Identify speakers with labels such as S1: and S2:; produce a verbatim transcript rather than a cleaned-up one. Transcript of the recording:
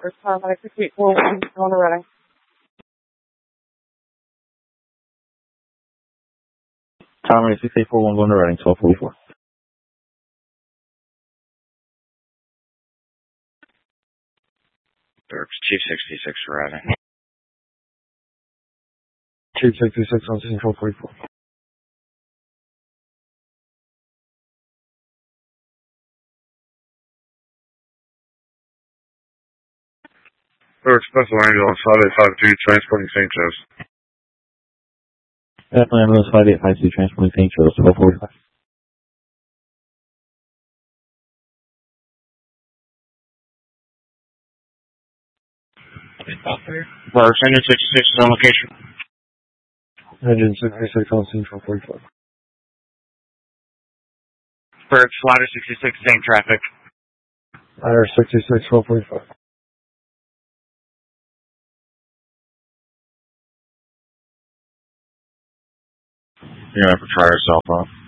S1: First paramedic six eight four one going to Reading.
S2: Paramedic six eight four one going to Reading, twelve forty-four.
S3: Chief sixty-six for Reading.
S2: Chief sixty-six on scene, twelve forty-four.
S4: Third Special Ambulance five eight five two transporting Saint Joe's.
S2: Special Ambulance five eight five two transporting Saint Joe's, twelve forty-five.
S3: First Engine sixty-six is on location.
S2: Engine sixty-six on scene, twelve forty-five.
S3: First Slider sixty-six, same traffic.
S2: Slider sixty-six, twelve forty-five.
S3: You're going to have to try yourself off.